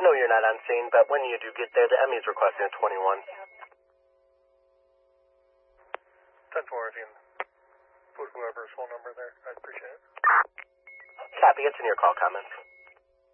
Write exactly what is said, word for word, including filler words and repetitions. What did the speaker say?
know you're not on scene, but when you do get there, the M E's requesting a twenty-one. ten four, if you can put whoever's phone number there, I'd appreciate it. Copy, it's in your call comments.